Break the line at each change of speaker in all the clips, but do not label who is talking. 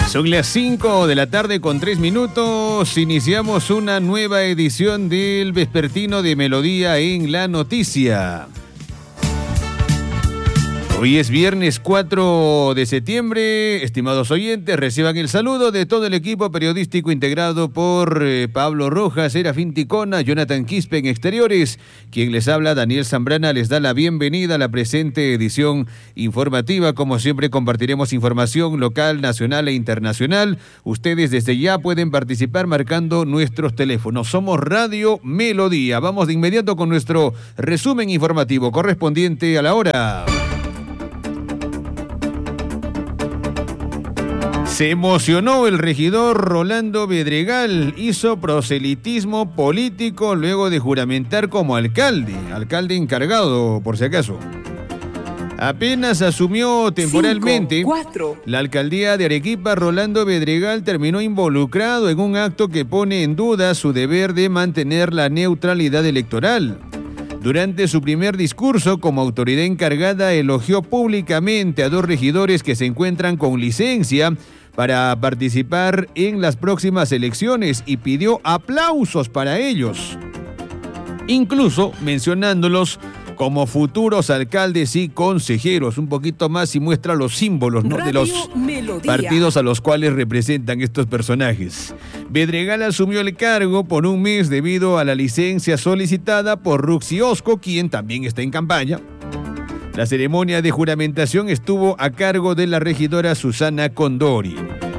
Son las 5 de la tarde con 3 minutos. Iniciamos una nueva edición del Vespertino de Melodía en La Noticia. Hoy es viernes 4 de septiembre. Estimados oyentes, reciban el saludo de todo el equipo periodístico integrado por Pablo Rojas, Serafín Ticona, Jonathan Quispe en Exteriores. Quien les habla, Daniel Zambrana, les da la bienvenida a la presente edición informativa. Como siempre, compartiremos información local, nacional e internacional. Ustedes desde ya pueden participar marcando nuestros teléfonos. Somos Radio Melodía. Vamos de inmediato con nuestro resumen informativo correspondiente a la hora. Se emocionó el regidor Rolando Bedregal, hizo proselitismo político luego de juramentar como alcalde encargado, por si acaso. Apenas asumió temporalmente la alcaldía de Arequipa, Rolando Bedregal terminó involucrado en un acto que pone en duda su deber de mantener la neutralidad electoral. Durante su primer discurso como autoridad encargada, elogió públicamente a dos regidores que se encuentran con licencia para participar en las próximas elecciones y pidió aplausos para ellos, incluso mencionándolos como futuros alcaldes y consejeros. Un poquito más y muestra los símbolos, ¿no?, de los partidos a los cuales representan estos personajes. Bedregal asumió el cargo por un mes debido a la licencia solicitada por Ruxi Osco, quien también está en campaña. La ceremonia de juramentación estuvo a cargo de la regidora Susana Condori.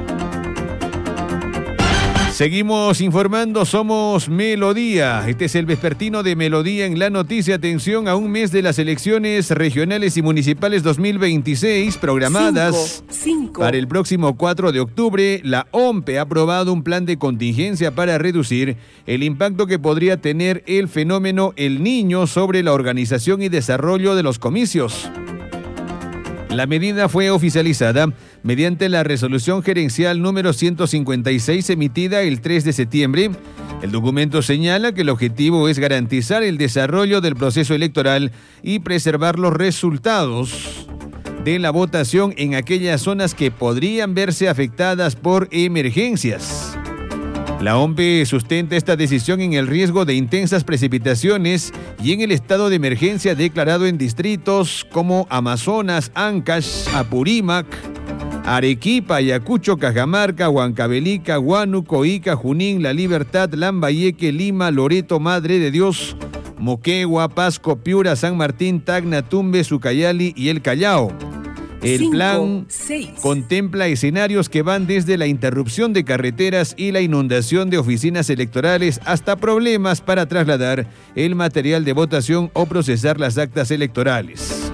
Seguimos informando, somos Melodía. Este es el Vespertino de Melodía en La Noticia. Atención, a un mes de las elecciones regionales y municipales 2026 programadas para el próximo 4 de octubre, la OMPE ha aprobado un plan de contingencia para reducir el impacto que podría tener el fenómeno El Niño sobre la organización y desarrollo de los comicios. La medida fue oficializada mediante la resolución gerencial número 156 emitida el 3 de septiembre. El documento señala que el objetivo es garantizar el desarrollo del proceso electoral y preservar los resultados de la votación en aquellas zonas que podrían verse afectadas por emergencias. La OMPE sustenta esta decisión en el riesgo de intensas precipitaciones y en el estado de emergencia declarado en distritos como Amazonas, Ancash, Apurímac, Arequipa, Ayacucho, Cajamarca, Huancavelica, Huánuco, Ica, Junín, La Libertad, Lambayeque, Lima, Loreto, Madre de Dios, Moquegua, Pasco, Piura, San Martín, Tacna, Tumbes, Ucayali y El Callao. El plan contempla escenarios que van desde la interrupción de carreteras y la inundación de oficinas electorales hasta problemas para trasladar el material de votación o procesar las actas electorales.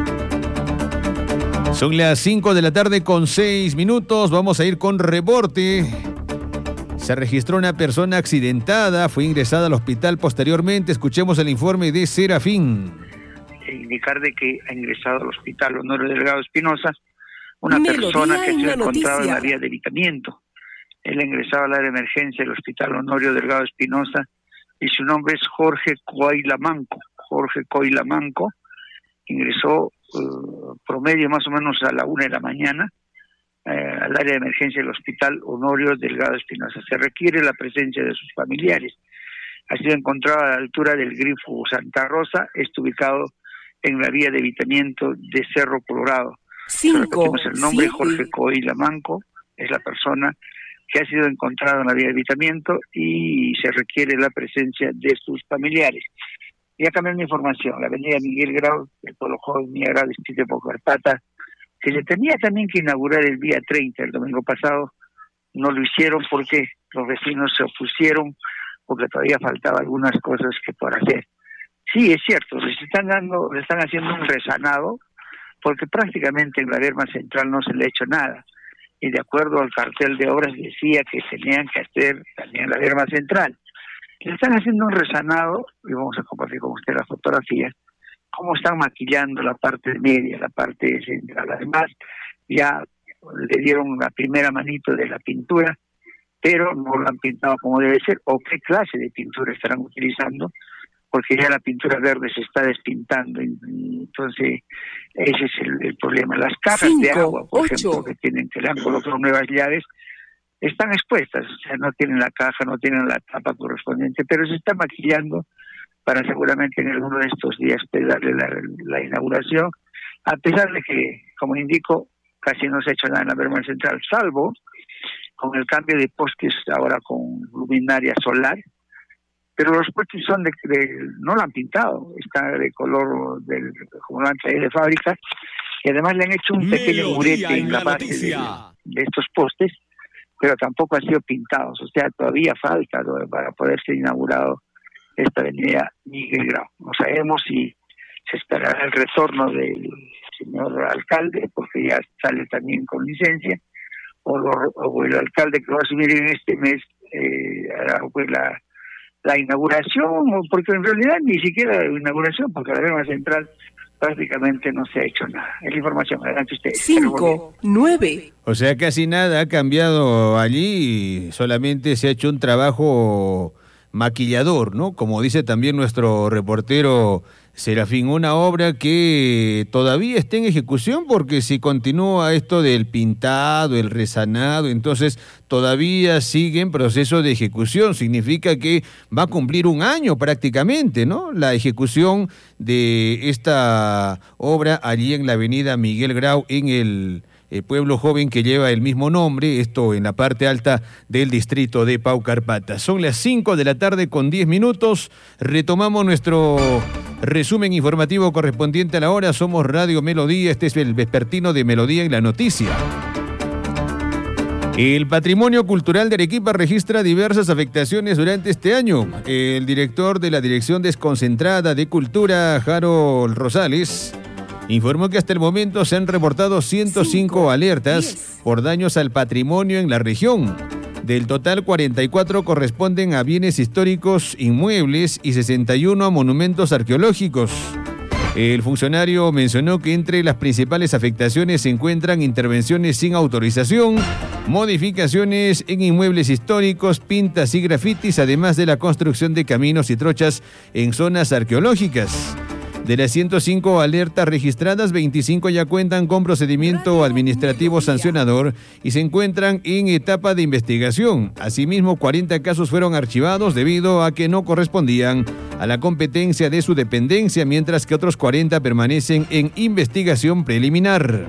Son las 5 de la tarde con 6 minutos. Vamos a ir con reporte. Se registró una persona accidentada, fue ingresada al hospital posteriormente. Escuchemos el informe de Serafín.
Indicar de que ha ingresado al hospital Honorio Delgado Espinosa una persona que se ha encontrado en la vía de evitamiento. Él ha ingresado al área de emergencia del hospital Honorio Delgado Espinosa y su nombre es Jorge Coilamanco. Jorge Coilamanco ingresó promedio más o menos a la 1 de la mañana al área de emergencia del hospital Honorio Delgado Espinosa. Se requiere la presencia de sus familiares. Ha sido encontrado a la altura del Grifo Santa Rosa, está ubicado en la vía de evitamiento de Cerro Colorado. Repetimos el nombre, Jorge Coilamanco, es la persona que ha sido encontrada en la vía de evitamiento y se requiere la presencia de sus familiares. Ya cambiando información, la avenida Miguel Grau, el pueblo joven Miguel Grau, distrito de Pocarpata, se le tenía también que inaugurar el día 30, el domingo pasado, no lo hicieron porque los vecinos se opusieron, porque todavía faltaba algunas cosas que por hacer. Sí, es cierto, le están haciendo un resanado, porque prácticamente en la Lerma Central no se le ha hecho nada. Y de acuerdo al cartel de obras decía que tenían que hacer también la Lerma Central. Le están haciendo un resanado, y vamos a compartir con usted las fotografías, cómo están maquillando la parte media, la parte central. Además, ya le dieron la primera manito de la pintura, pero no la han pintado como debe ser, o qué clase de pintura estarán utilizando, porque ya la pintura verde se está despintando, entonces ese es el problema. Las cajas de agua, por ejemplo, que le han colocado nuevas llaves, están expuestas, o sea, no tienen la caja, no tienen la tapa correspondiente, pero se está maquillando para seguramente en alguno de estos días darle la inauguración, a pesar de que, como indico, casi no se ha hecho nada en la Bermuda Central, salvo con el cambio de postes ahora con luminaria solar, pero los postes son no lo han pintado, está de color como lo han traído de fábrica, y además le han hecho un pequeño murete en la base de estos postes, pero tampoco han sido pintados, o sea, todavía falta para poder ser inaugurado esta avenida Miguel Grau. No sabemos si se esperará el retorno del señor alcalde, porque ya sale también con licencia, o el alcalde que va a asumir en este mes hará pues la inauguración, porque en realidad ni siquiera la inauguración, porque la Bermuda Central prácticamente no se ha hecho nada. Es la información, adelante ustedes.
5-9.
O sea, casi nada ha cambiado allí, solamente se ha hecho un trabajo maquillador, ¿no? Como dice también nuestro reportero Serafín, una obra que todavía está en ejecución, porque si continúa esto del pintado, el resanado, entonces todavía sigue en proceso de ejecución. Significa que va a cumplir un año prácticamente, ¿no?, la ejecución de esta obra allí en la avenida Miguel Grau, en el pueblo joven que lleva el mismo nombre, esto en la parte alta del distrito de Paucarpata. Son las 5 de la tarde con 10 minutos. Retomamos nuestro resumen informativo correspondiente a la hora. Somos Radio Melodía, este es el vespertino de Melodía en la Noticia. El patrimonio cultural de Arequipa registra diversas afectaciones durante este año. El director de la Dirección Desconcentrada de Cultura, Harold Rosales, informó que hasta el momento se han reportado 105 alertas por daños al patrimonio en la región. Del total, 44 corresponden a bienes históricos inmuebles y 61 a monumentos arqueológicos. El funcionario mencionó que entre las principales afectaciones se encuentran intervenciones sin autorización, modificaciones en inmuebles históricos, pintas y grafitis, además de la construcción de caminos y trochas en zonas arqueológicas. De las 105 alertas registradas, 25 ya cuentan con procedimiento administrativo sancionador y se encuentran en etapa de investigación. Asimismo, 40 casos fueron archivados debido a que no correspondían a la competencia de su dependencia, mientras que otros 40 permanecen en investigación preliminar.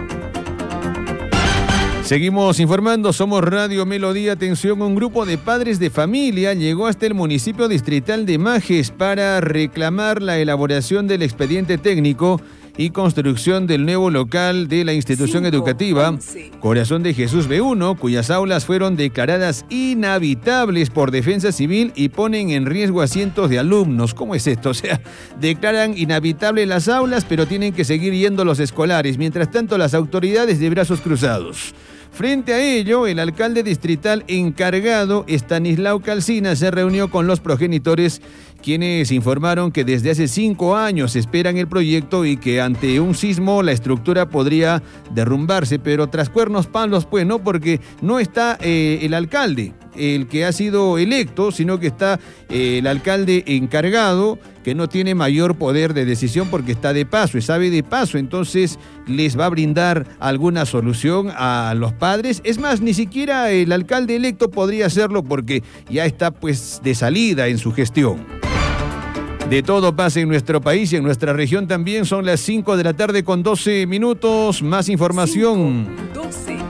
Seguimos informando, somos Radio Melodía. Atención, un grupo de padres de familia llegó hasta el municipio distrital de Majes para reclamar la elaboración del expediente técnico y construcción del nuevo local de la institución educativa Corazón de Jesús B1, cuyas aulas fueron declaradas inhabitables por Defensa Civil y ponen en riesgo a cientos de alumnos. ¿Cómo es esto? O sea, declaran inhabitables las aulas, pero tienen que seguir yendo los escolares. Mientras tanto, las autoridades de brazos cruzados. Frente a ello, el alcalde distrital encargado, Estanislao Calcina, se reunió con los progenitores, quienes informaron que desde hace 5 años esperan el proyecto y que ante un sismo la estructura podría derrumbarse, pero tras cuernos palos, pues no, porque no está el alcalde, el que ha sido electo, sino que está el alcalde encargado, que no tiene mayor poder de decisión porque está de paso y sabe de paso, entonces les va a brindar alguna solución a los padres. Es más, ni siquiera el alcalde electo podría hacerlo porque ya está pues de salida en su gestión. De todo pasa en nuestro país y en nuestra región también. Son las 5 de la tarde con 12 minutos. Más información. 5:12.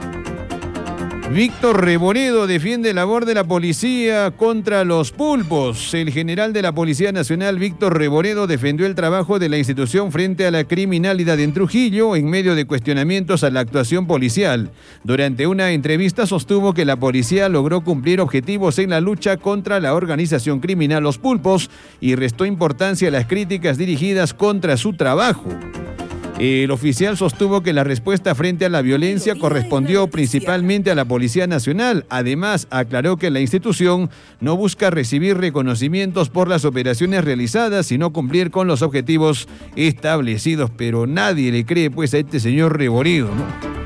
Víctor Reboredo defiende la labor de la policía contra los pulpos. El general de la Policía Nacional, Víctor Reboredo, defendió el trabajo de la institución frente a la criminalidad en Trujillo en medio de cuestionamientos a la actuación policial. Durante una entrevista sostuvo que la policía logró cumplir objetivos en la lucha contra la organización criminal Los Pulpos y restó importancia a las críticas dirigidas contra su trabajo. El oficial sostuvo que la respuesta frente a la violencia correspondió principalmente a la Policía Nacional. Además, aclaró que la institución no busca recibir reconocimientos por las operaciones realizadas, sino cumplir con los objetivos establecidos. Pero nadie le cree pues a este señor Reboredo, ¿no?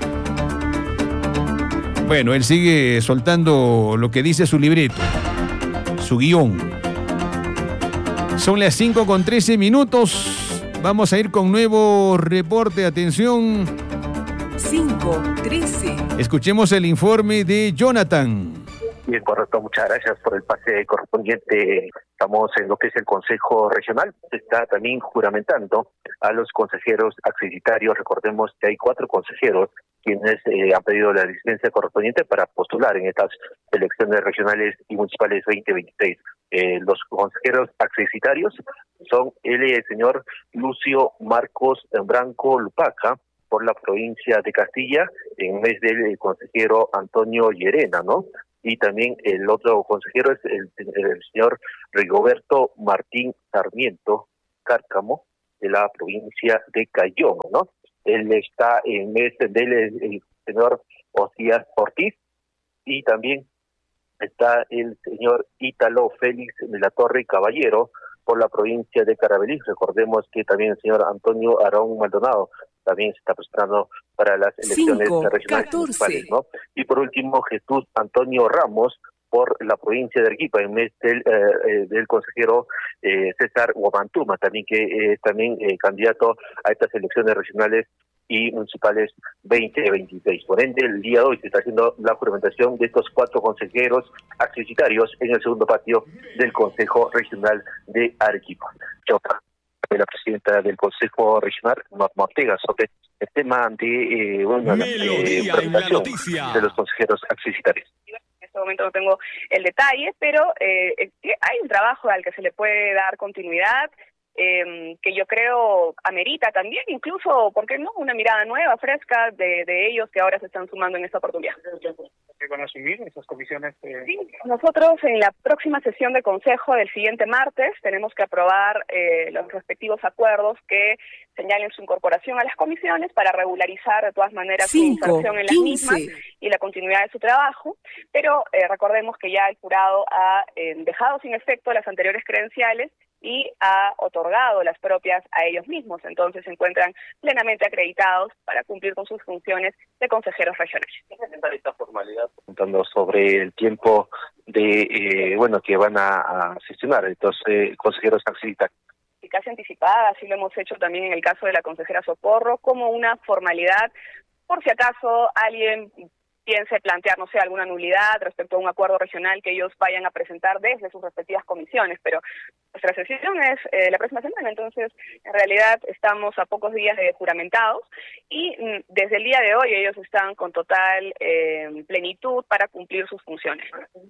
Bueno, él sigue soltando lo que dice su libreto, su guión. Son las 5:13. Vamos a ir con nuevo reporte. Atención.
5:13.
Escuchemos el informe de Jonathan.
Bien, correcto. Muchas gracias por el pase correspondiente. Estamos en lo que es el Consejo Regional. Se está también juramentando a los consejeros accesitarios. Recordemos que hay 4 consejeros quienes han pedido la licencia correspondiente para postular en estas elecciones regionales y municipales 2026. Los consejeros accesitarios son el señor Lucio Marcos Branco Lupaca, por la provincia de Castilla, en vez del consejero Antonio Llerena, ¿no? Y también el otro consejero es el señor Rigoberto Martín Sarmiento Cárcamo, de la provincia de Cayón, ¿no? Él está en vez del señor Osías Ortiz, y también está el señor Ítalo Félix de la Torre Caballero, por la provincia de Carabalí. Recordemos que también el señor Antonio Arón Maldonado también se está postulando para las elecciones regionales y municipales, ¿no? Y por último, Jesús Antonio Ramos, por la provincia de Arequipa, en vez del consejero César Huamantuma, también que es también candidato a estas elecciones regionales y municipales 2026. Por ende, el día de hoy se está haciendo la juramentación de estos 4 consejeros accesitarios en el segundo patio del Consejo Regional de Arequipa. La presidenta del Consejo Regional, Norma Ortega, sobre el tema de juramentación de los consejeros accesitarios.
En este momento no tengo el detalle, pero hay un trabajo al que se le puede dar continuidad, que yo creo amerita también, incluso, ¿por qué no?, una mirada nueva, fresca de ellos que ahora se están sumando en esta oportunidad.
¿Van a asumir esas comisiones?
Sí, nosotros en la próxima sesión de consejo del siguiente martes tenemos que aprobar los respectivos acuerdos que señalen su incorporación a las comisiones para regularizar de todas maneras su inserción en las mismas y la continuidad de su trabajo, pero recordemos que ya el jurado ha dejado sin efecto las anteriores credenciales y ha otorgado las propias a ellos mismos. Entonces se encuentran plenamente acreditados para cumplir con sus funciones de consejeros regionales.
¿Qué representa esta formalidad? Contando sobre el tiempo de que van a sesionar estos consejeros accesitarios.
Casi anticipada, así lo hemos hecho también en el caso de la consejera Socorro, como una formalidad, por si acaso alguien piense plantear, no sé, alguna nulidad respecto a un acuerdo regional que ellos vayan a presentar desde sus respectivas comisiones, pero nuestra sesión es la próxima semana, entonces en realidad estamos a pocos días de juramentados y desde el día de hoy ellos están con total plenitud para cumplir sus funciones.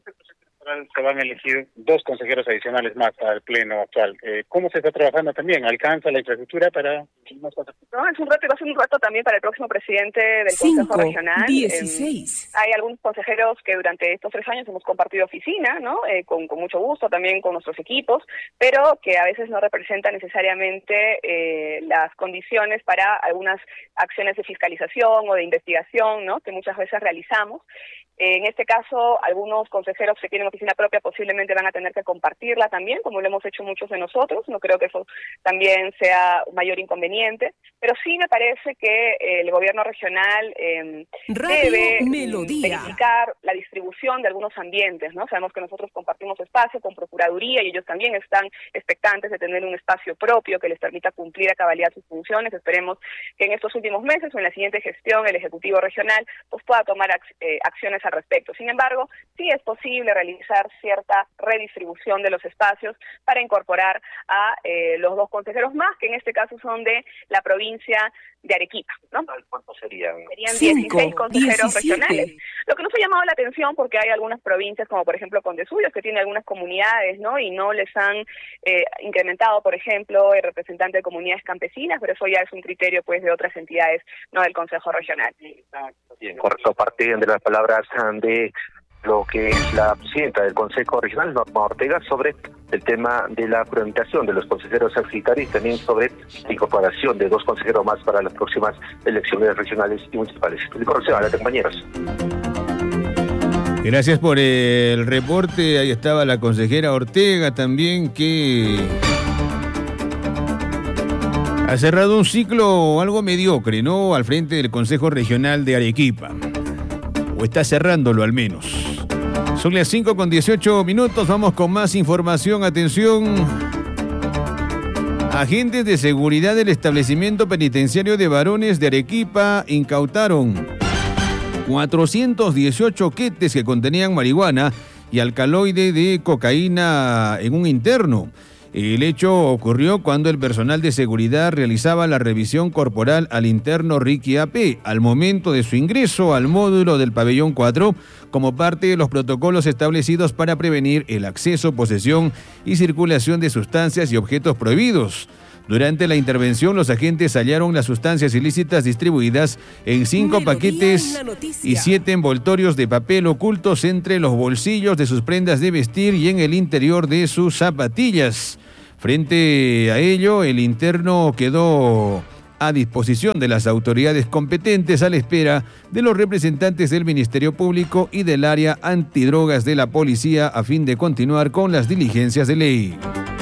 Se van a elegir 2 consejeros adicionales más al pleno actual. ¿Cómo se está trabajando también? ¿Alcanza la infraestructura para...?
No, es un reto y va a ser un reto también para el próximo presidente del Consejo Regional.
16.
Hay algunos consejeros que durante estos 3 años hemos compartido oficina, ¿no? Con mucho gusto, también con nuestros equipos, pero que a veces no representan necesariamente las condiciones para algunas acciones de fiscalización o de investigación, ¿no?, que muchas veces realizamos. En este caso, algunos consejeros que tienen oficina propia posiblemente van a tener que compartirla también, como lo hemos hecho muchos de nosotros. No creo que eso también sea un mayor inconveniente, pero sí me parece que el gobierno regional debe verificar la distribución de algunos ambientes, ¿no? Sabemos que nosotros compartimos espacio con Procuraduría y ellos también están expectantes de tener un espacio propio que les permita cumplir a cabalidad sus funciones. Esperemos que en estos últimos meses o en la siguiente gestión el Ejecutivo Regional pues pueda tomar acciones al respecto. Sin embargo, sí es posible realizar cierta redistribución de los espacios para incorporar a los 2 consejeros más, que en este caso son de la provincia de Arequipa, ¿no?
¿Cuántos serían?
Serían 16 consejeros regionales. Lo que nos ha llamado la atención, porque hay algunas provincias, como por ejemplo Condesuyos, que tiene algunas comunidades, ¿no?, y no les han incrementado, por ejemplo, el representante de comunidades campesinas, pero eso ya es un criterio pues de otras entidades, no del Consejo Regional.
Bien, correcto. Partiendo de las palabras de lo que es la presidenta del Consejo Regional, Norma Ortega, sobre el tema de la juramentación de los consejeros accesitarios y también sobre la incorporación de 2 consejeros más para las próximas elecciones regionales y municipales. Adelante, compañeros.
Gracias por el reporte. Ahí estaba la consejera Ortega también, que ha cerrado un ciclo algo mediocre, ¿no?, al frente del Consejo Regional de Arequipa. O está cerrándolo al menos. Son las 5:18. Vamos con más información. Atención. Agentes de seguridad del establecimiento penitenciario de varones de Arequipa incautaron 418 quetes que contenían marihuana y alcaloide de cocaína en un interno. El hecho ocurrió cuando el personal de seguridad realizaba la revisión corporal al interno Ricky AP al momento de su ingreso al módulo del pabellón 4 como parte de los protocolos establecidos para prevenir el acceso, posesión y circulación de sustancias y objetos prohibidos. Durante la intervención, los agentes hallaron las sustancias ilícitas distribuidas en 5 paquetes y 7 envoltorios de papel ocultos entre los bolsillos de sus prendas de vestir y en el interior de sus zapatillas. Frente a ello, el interno quedó a disposición de las autoridades competentes a la espera de los representantes del Ministerio Público y del área antidrogas de la policía a fin de continuar con las diligencias de ley.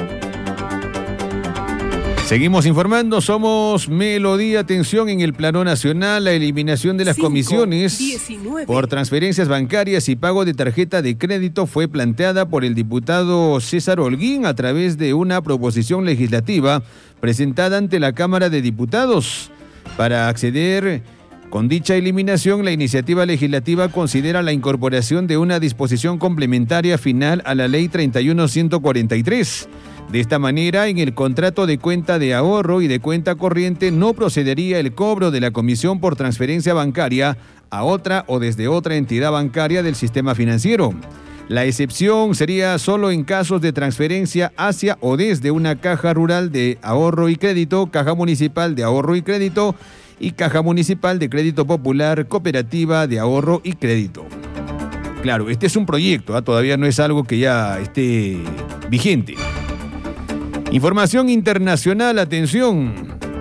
Seguimos informando, somos Melodía. Atención, en el plano nacional, la eliminación de las comisiones por transferencias bancarias y pago de tarjeta de crédito fue planteada por el diputado César Holguín a través de una proposición legislativa presentada ante la Cámara de Diputados. Para acceder con dicha eliminación, la iniciativa legislativa considera la incorporación de una disposición complementaria final a la Ley 31.143. De esta manera, en el contrato de cuenta de ahorro y de cuenta corriente no procedería el cobro de la comisión por transferencia bancaria a otra o desde otra entidad bancaria del sistema financiero. La excepción sería solo en casos de transferencia hacia o desde una caja rural de ahorro y crédito, caja municipal de ahorro y crédito y caja municipal de crédito popular, cooperativa de ahorro y crédito. Claro, este es un proyecto, todavía no es algo que ya esté vigente. Información internacional, atención.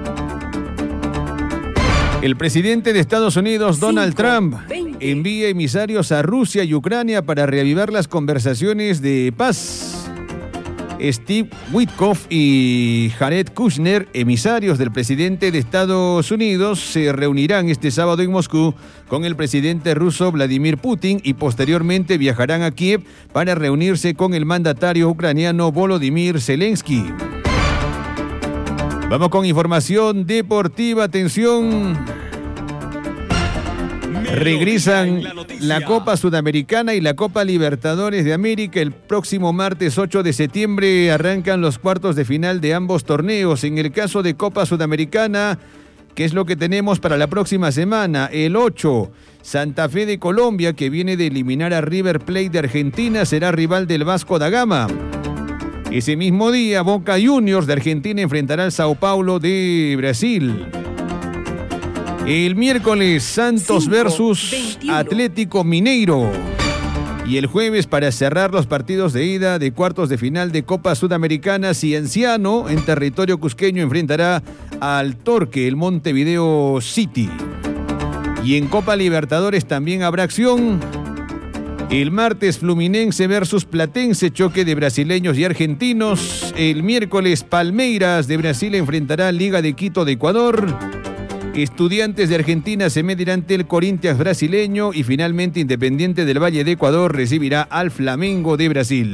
El presidente de Estados Unidos, Donald Trump, envía emisarios a Rusia y Ucrania para reavivar las conversaciones de paz. Steve Witkoff y Jared Kushner, emisarios del presidente de Estados Unidos, se reunirán este sábado en Moscú con el presidente ruso Vladimir Putin y posteriormente viajarán a Kiev para reunirse con el mandatario ucraniano Volodymyr Zelensky. Vamos con información deportiva, atención. Regresan la Copa Sudamericana y la Copa Libertadores de América. El próximo martes 8 de septiembre arrancan los cuartos de final de ambos torneos. En el caso de Copa Sudamericana, ¿qué es lo que tenemos para la próxima semana? El 8, Santa Fe de Colombia, que viene de eliminar a River Plate de Argentina, será rival del Vasco da Gama. Ese mismo día, Boca Juniors de Argentina enfrentará al Sao Paulo de Brasil. El miércoles, Santos versus 21. Atlético Mineiro. Y el jueves, para cerrar los partidos de ida de cuartos de final de Copa Sudamericana, Cienciano en territorio cusqueño enfrentará al Torque, el Montevideo City. Y en Copa Libertadores también habrá acción. El martes, Fluminense versus Platense, choque de brasileños y argentinos. El miércoles, Palmeiras de Brasil enfrentará a Liga de Quito de Ecuador. Estudiantes de Argentina se medirá ante el Corinthians brasileño y finalmente Independiente del Valle de Ecuador recibirá al Flamengo de Brasil.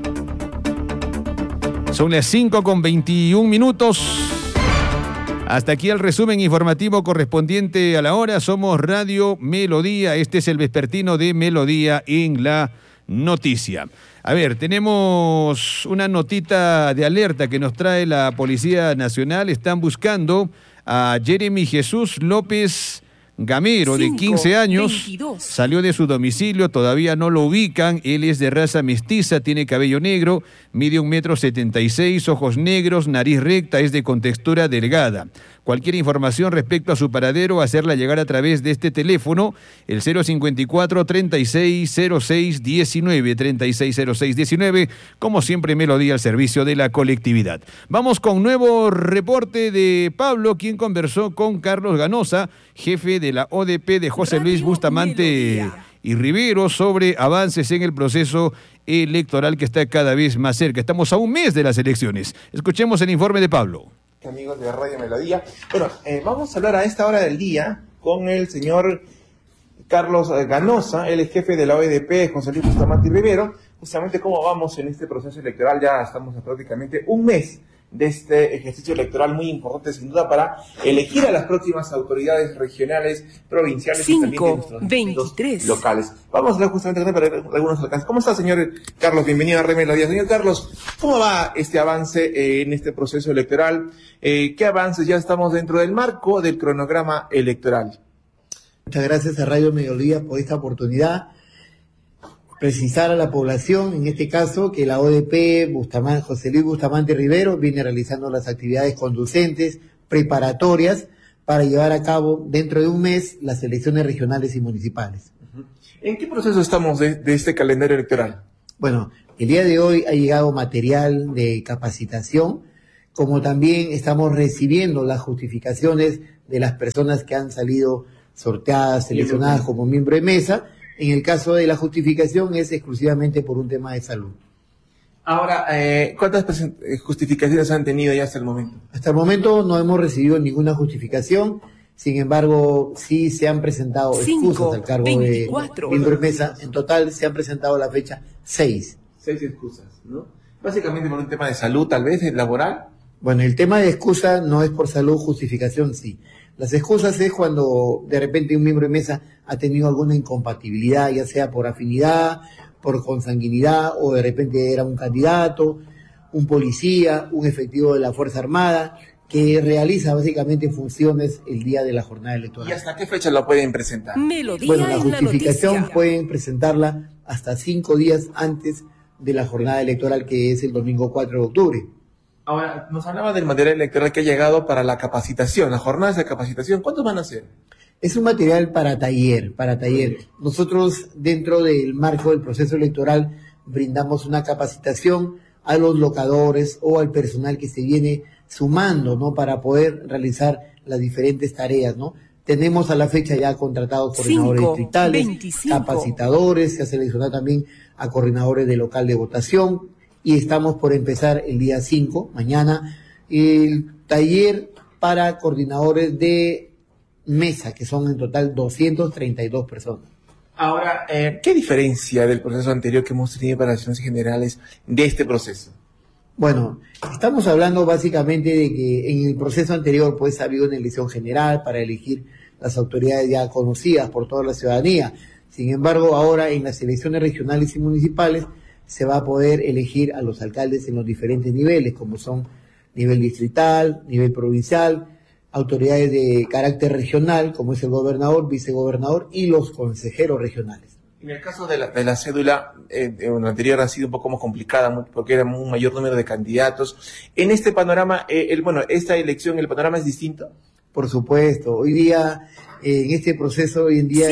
Son las 5:21. Hasta aquí el resumen informativo correspondiente a la hora. Somos Radio Melodía. Este es el vespertino de Melodía en la noticia. A ver, tenemos una notita de alerta que nos trae la Policía Nacional. Están buscando a Jeremy Jesús López Gamero, de 15 años, 22. Salió de su domicilio, todavía no lo ubican. Él es de raza mestiza, tiene cabello negro, mide 1,76 m, ojos negros, nariz recta, es de contextura delgada. Cualquier información respecto a su paradero, hacerla llegar a través de este teléfono, el 054-3606-19, 3606-19, como siempre Melodía al servicio de la colectividad. Vamos con nuevo reporte de Pablo, quien conversó con Carlos Ganosa, jefe de la ODP de José Luis Bustamante y Rivero, sobre avances en el proceso electoral que está cada vez más cerca. Estamos a un mes de las elecciones. Escuchemos el informe de Pablo.
Amigos de Radio Melodía. Bueno, vamos a hablar a esta hora del día con el señor Carlos Ganosa, él es jefe de la ODP, José Luis Bustamante y Rivero, justamente cómo vamos en este proceso electoral. Ya estamos a prácticamente un mes de este ejercicio electoral muy importante, sin duda, para elegir a las próximas autoridades regionales, provinciales y también de nuestros
23
locales. Vamos a ver justamente para algunos alcances. ¿Cómo está, señor Carlos? Bienvenido a Re Melodía. Señor Carlos, ¿cómo va este avance en este proceso electoral? ¿Qué avances ya estamos dentro del marco del cronograma electoral?
Muchas gracias a Radio Melodía por esta oportunidad. Precisar a la población, en este caso, que la ODP José Luis Bustamante Rivero viene realizando las actividades conducentes, preparatorias, para llevar a cabo dentro de un mes las elecciones regionales y municipales.
¿En qué proceso estamos de este calendario electoral?
Bueno, el día de hoy ha llegado material de capacitación, como también estamos recibiendo las justificaciones de las personas que han salido sorteadas, seleccionadas como miembro de mesa. En el caso de la justificación es exclusivamente por un tema de salud.
Ahora, ¿cuántas justificaciones han tenido ya hasta el momento?
Hasta el momento no hemos recibido ninguna justificación, sin embargo, sí se han presentado excusas al cargo de miembro de mesa. En total se han presentado a la fecha 6.
6 excusas, ¿no? Básicamente por un tema de salud, tal vez, laboral.
Bueno, el tema de excusa no es por salud, justificación sí. Las excusas es cuando de repente un miembro de mesa ha tenido alguna incompatibilidad, ya sea por afinidad, por consanguinidad, o de repente era un candidato, un policía, un efectivo de la Fuerza Armada, que realiza básicamente funciones el día de la jornada electoral.
¿Y hasta qué fecha la pueden presentar?
Bueno, la justificación pueden presentarla hasta 5 días antes de la jornada electoral, que es el domingo 4 de octubre.
Ahora, nos hablaba del material electoral que ha llegado para la capacitación, las jornadas de capacitación. ¿Cuántos van a ser?
Es un material para taller. Nosotros, dentro del marco del proceso electoral, brindamos una capacitación a los locadores o al personal que se viene sumando, ¿no? Para poder realizar las diferentes tareas, ¿no? Tenemos a la fecha ya contratados coordinadores distritales, 25 capacitadores, se ha seleccionado también a coordinadores de local de votación, y estamos por empezar el día 5, mañana, el taller para coordinadores de mesa, que son en total 232 personas.
Ahora, ¿qué diferencia del proceso anterior que hemos tenido para las elecciones generales de este proceso?
Bueno, estamos hablando básicamente de que en el proceso anterior pues ha habido una elección general para elegir las autoridades ya conocidas por toda la ciudadanía. Sin embargo, ahora en las elecciones regionales y municipales se va a poder elegir a los alcaldes en los diferentes niveles, como son nivel distrital, nivel provincial, autoridades de carácter regional, como es el gobernador, vicegobernador y los consejeros regionales.
En el caso de la cédula, en la anterior ha sido un poco más complicada porque era un mayor número de candidatos. En este panorama, esta elección, ¿el panorama es distinto?
Por supuesto. Hoy día, en este proceso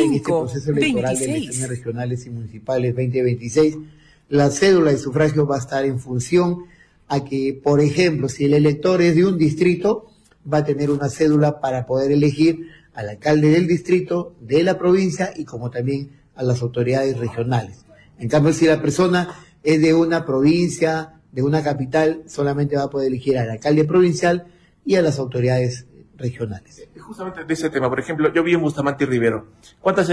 electoral de elecciones regionales y municipales 2026, la cédula de sufragio va a estar en función a que, por ejemplo, si el elector es de un distrito, va a tener una cédula para poder elegir al alcalde del distrito, de la provincia y como también a las autoridades regionales. En cambio, si la persona es de una provincia, de una capital, solamente va a poder elegir al alcalde provincial y a las autoridades regionales.
Justamente de ese tema, por ejemplo, yo vi en Bustamante Rivero. ¿Cuántos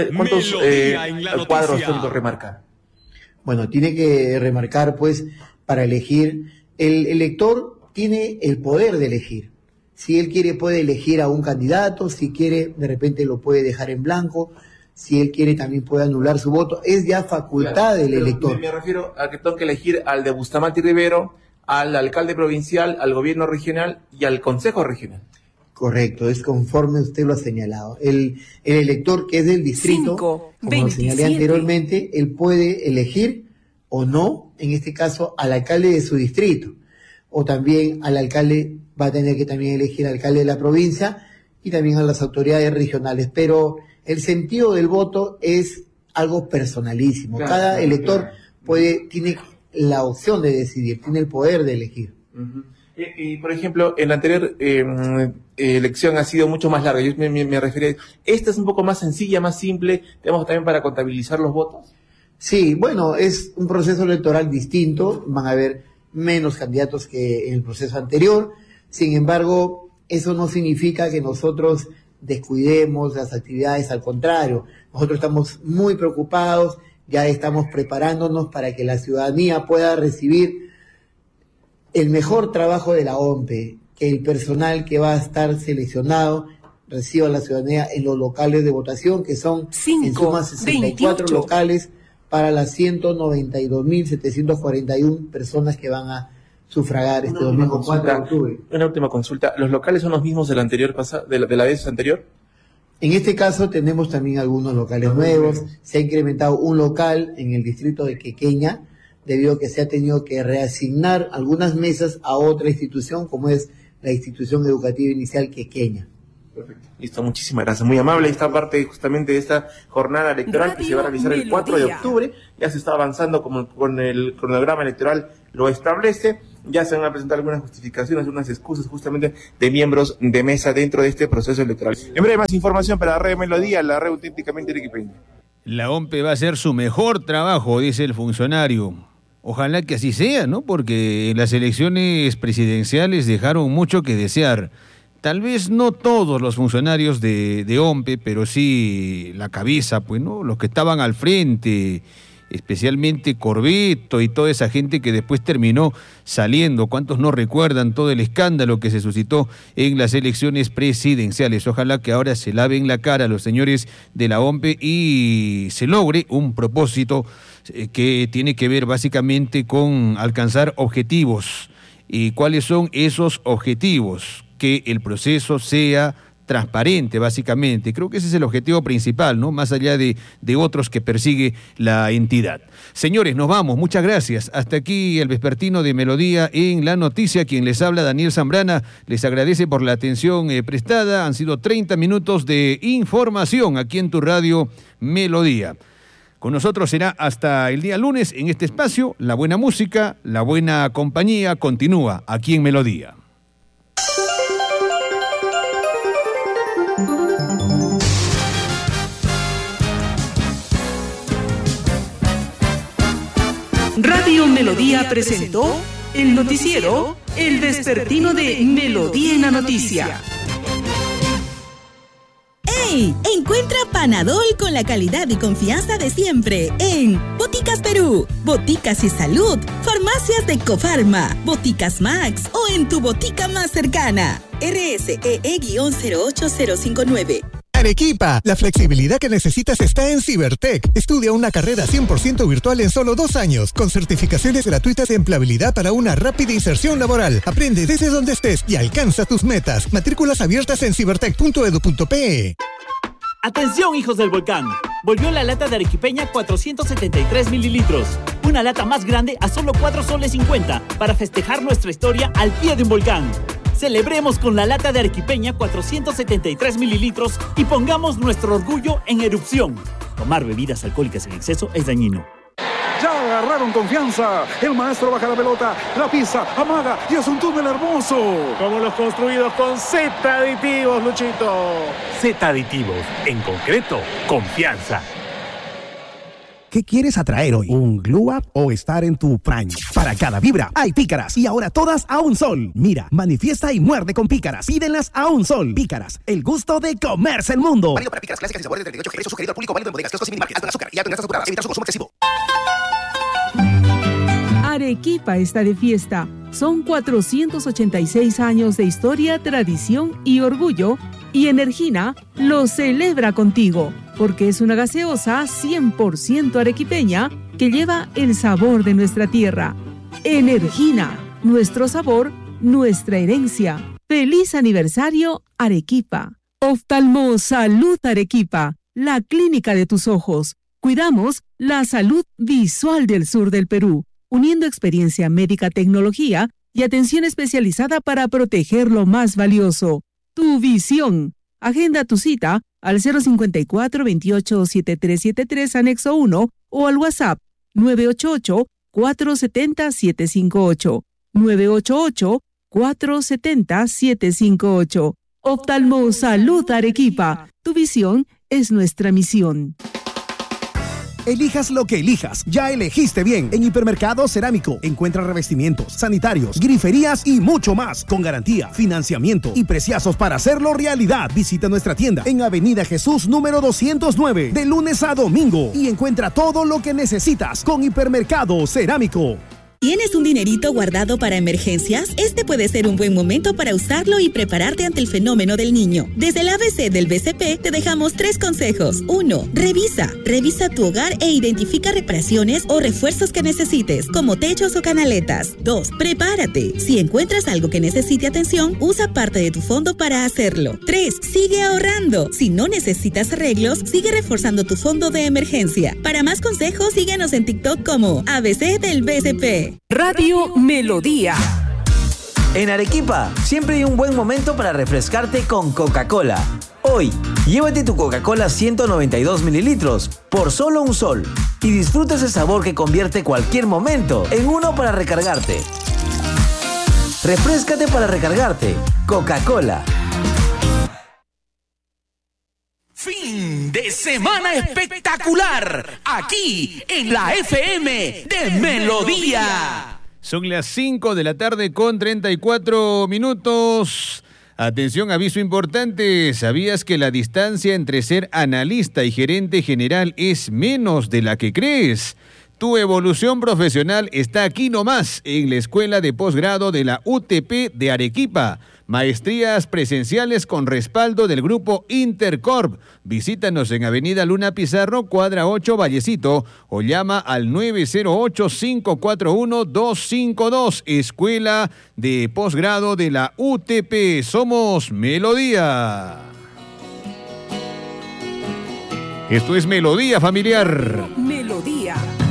cuadros tengo que remarcar?
Bueno, tiene que remarcar, pues, para elegir, el elector tiene el poder de elegir. Si él quiere, puede elegir a un candidato, si quiere, de repente lo puede dejar en blanco, si él quiere también puede anular su voto, es ya facultad del elector.
Me refiero a que tengo que elegir al de Bustamante Rivero, al alcalde provincial, al gobierno regional y al consejo regional.
Correcto, es conforme usted lo ha señalado. El elector que es del distrito, como lo señalé anteriormente, él puede elegir o no, en este caso, al alcalde de su distrito. O también al alcalde, va a tener que también elegir al alcalde de la provincia y también a las autoridades regionales. Pero el sentido del voto es algo personalísimo. Cada elector tiene la opción de decidir, tiene el poder de elegir.
Y por ejemplo, en la anterior elección ha sido mucho más larga. Yo me refería, ¿esta es un poco más sencilla, más simple, digamos, también para contabilizar los votos?
Sí, bueno, es un proceso electoral distinto, van a haber menos candidatos que en el proceso anterior. Sin embargo, eso no significa que nosotros descuidemos las actividades, al contrario, nosotros estamos muy preocupados, ya estamos preparándonos para que la ciudadanía pueda recibir el mejor trabajo de la OMPE, que el personal que va a estar seleccionado reciba la ciudadanía en los locales de votación, que son en suma 64 locales para las 192.741 personas que van a sufragar este domingo 4 de octubre.
Una última consulta. ¿Los locales son los mismos del anterior de la vez anterior?
En este caso tenemos también algunos locales nuevos. Se ha incrementado un local en el distrito de Quequeña, debido a que se ha tenido que reasignar algunas mesas a otra institución, como es la institución educativa inicial Quequeña.
Perfecto. Listo, muchísimas gracias. Muy amable. Esta parte justamente de esta jornada electoral que se va a realizar el 4 de octubre. Ya se está avanzando como con el cronograma electoral lo establece. Ya se van a presentar algunas justificaciones, algunas excusas justamente de miembros de mesa dentro de este proceso electoral. En breve, más información para la red Melodía, la red auténticamente arequipeña.
La OMPE va a hacer su mejor trabajo, dice el funcionario. Ojalá que así sea, ¿no? Porque las elecciones presidenciales dejaron mucho que desear. Tal vez no todos los funcionarios de OMPE, pero sí la cabeza, pues, ¿no? Los que estaban al frente, especialmente Corbeto y toda esa gente que después terminó saliendo. ¿Cuántos no recuerdan todo el escándalo que se suscitó en las elecciones presidenciales? Ojalá que ahora se laven la cara a los señores de la OMPE y se logre un propósito que tiene que ver básicamente con alcanzar objetivos. ¿Y cuáles son esos objetivos? Que el proceso sea transparente, básicamente. Creo que ese es el objetivo principal, ¿no? Más allá de otros que persigue la entidad. Señores, nos vamos. Muchas gracias. Hasta aquí el vespertino de Melodía en La Noticia. Quien les habla, Daniel Zambrana, les agradece por la atención prestada. Han sido 30 minutos de información aquí en tu radio Melodía. Con nosotros será hasta el día lunes en este espacio. La buena música, la buena compañía continúa aquí en Melodía.
Radio Melodía presentó el noticiero El Vespertino de Melodía en la Noticia.
¡Hey! Encuentra Panadol con la calidad y confianza de siempre en Boticas Perú, Boticas y Salud, Farmacias de Cofarma, Boticas Max o en tu botica más cercana. RSEE-08059.
Arequipa, la flexibilidad que necesitas está en Cibertech. Estudia una carrera 100% virtual en solo 2 años, con certificaciones gratuitas de empleabilidad para una rápida inserción laboral. Aprende desde donde estés y alcanza tus metas. Matrículas abiertas en cibertech.edu.pe.
Atención, hijos del volcán. Volvió la lata de arequipeña 473 mililitros. Una lata más grande a solo 4 soles 50 para festejar nuestra historia al pie de un volcán. Celebremos con la lata de arequipeña 473 mililitros y pongamos nuestro orgullo en erupción. Tomar bebidas alcohólicas en exceso es dañino.
Ya agarraron confianza. El maestro baja la pelota, la pisa, amaga y es un túnel hermoso.
Como los construidos con Z aditivos, Luchito.
Z aditivos, en concreto, confianza.
¿Qué quieres atraer hoy? ¿Un glow up o estar en tu prime? Para cada vibra hay pícaras y ahora todas a un sol. Mira, manifiesta y muerde con pícaras. Pídenlas a un sol. Pícaras, el gusto de comerse el mundo.
Válido para pícaras clásicas y sabores de 38 G. Sugerido al público, válido en bodegas, kioscos y minimarkets. Alto en azúcar y alto en grasas saturadas. Evitar su consumo excesivo.
Arequipa está de fiesta. Son 486 años de historia, tradición y orgullo. Y Energina lo celebra contigo, porque es una gaseosa 100% arequipeña que lleva el sabor de nuestra tierra. Energina, nuestro sabor, nuestra herencia. ¡Feliz aniversario, Arequipa! Oftalmo Salud Arequipa, la clínica de tus ojos. Cuidamos la salud visual del sur del Perú, uniendo experiencia médica, tecnología y atención especializada para proteger lo más valioso, tu visión. Agenda tu cita al 054-28-7373, anexo 1, o al WhatsApp 988-470-758. 988-470-758. Oftalmo Salud Arequipa. Tu visión es nuestra misión.
Elijas lo que elijas, ya elegiste bien. En Hipermercado Cerámico encuentra revestimientos, sanitarios, griferías y mucho más, con garantía, financiamiento y preciazos para hacerlo realidad. Visita nuestra tienda en Avenida Jesús número 209, de lunes a domingo, y encuentra todo lo que necesitas con Hipermercado Cerámico.
¿Tienes un dinerito guardado para emergencias? Este puede ser un buen momento para usarlo y prepararte ante el fenómeno del niño. Desde el ABC del BCP te dejamos 3 consejos. 1. Revisa tu hogar e identifica reparaciones o refuerzos que necesites, como techos o canaletas. 2. Prepárate. Si encuentras algo que necesite atención, usa parte de tu fondo para hacerlo. 3. Sigue ahorrando. Si no necesitas arreglos, sigue reforzando tu fondo de emergencia. Para más consejos, síguenos en TikTok como ABC del BCP.
Radio Melodía.
En Arequipa, siempre hay un buen momento para refrescarte con Coca-Cola. Hoy, llévate tu Coca-Cola 192 mililitros por solo $1 y disfruta ese sabor que convierte cualquier momento en uno para recargarte. Refréscate para recargarte. Coca-Cola.
Fin de semana espectacular, aquí en la FM de Melodía.
Son las 5 de la tarde con 34 minutos. Atención, aviso importante. ¿Sabías que la distancia entre ser analista y gerente general es menos de la que crees? Tu evolución profesional está aquí nomás, en la Escuela de Posgrado de la UTP de Arequipa. Maestrías presenciales con respaldo del grupo Intercorp. Visítanos en Avenida Luna Pizarro, cuadra 8, Vallecito, o llama al 908-541-252. Escuela de Posgrado de la UTP. Somos Melodía. Esto es Melodía Familiar.